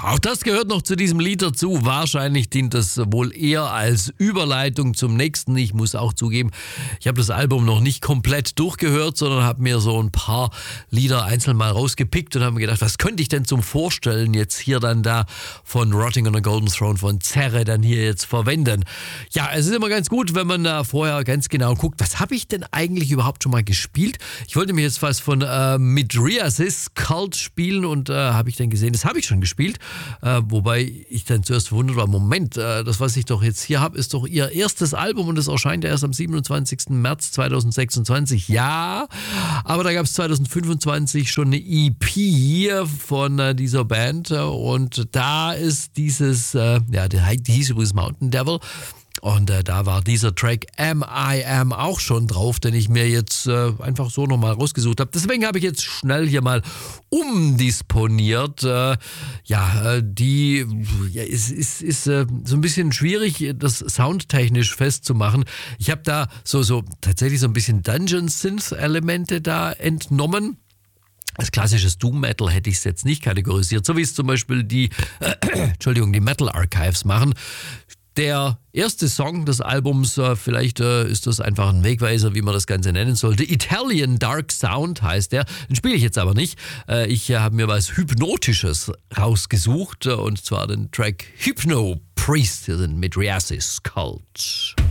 Auch das gehört noch zu diesem Lied dazu. Wahrscheinlich dient das wohl eher als Überleitung zum nächsten. Ich muss auch zugeben, ich habe das Album noch nicht komplett durchgehört, sondern habe mir so ein paar Lieder einzeln mal rausgepickt und habe mir gedacht, was könnte ich denn zum Vorstellen jetzt hier dann da von Rotting on a Golden Throne von Zerre dann hier jetzt verwenden. Ja, es ist immer ganz gut, wenn man da vorher ganz genau guckt, was habe ich denn eigentlich überhaupt schon mal gespielt? Ich wollte mir jetzt was von Mydriasis Cult spielen und habe ich dann gesehen, das habe ich schon gespielt. Wobei ich dann zuerst verwundert war, Moment, das, was ich doch jetzt hier habe, ist doch ihr erstes Album und das erscheint erst am 27. März 2026. Ja, aber da gab es 2025 schon eine EP von dieser Band und da ist dieses, die hieß übrigens Mountain Devil. Und da war dieser Track M.I.Am. auch schon drauf, den ich mir jetzt einfach so nochmal rausgesucht habe. Deswegen habe ich jetzt schnell hier mal umdisponiert. Es ist so ein bisschen schwierig, das soundtechnisch festzumachen. Ich habe da so tatsächlich so ein bisschen Dungeon-Synth-Elemente da entnommen. Als klassisches Doom Metal hätte ich es jetzt nicht kategorisiert, so wie es zum Beispiel die Metal Archives machen. Der erste Song des Albums, vielleicht ist das einfach ein Wegweiser, wie man das Ganze nennen sollte. Italian Dark Sound heißt der. Den spiele ich jetzt aber nicht. Ich habe mir was Hypnotisches rausgesucht, und zwar den Track Hypno Priest. Hier sind Mydriasis Cult.